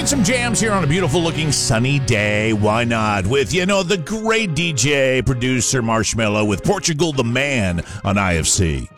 Playing some jams here on a beautiful looking sunny day. Why not? With, the great DJ producer Marshmello with Portugal the Man on IFC.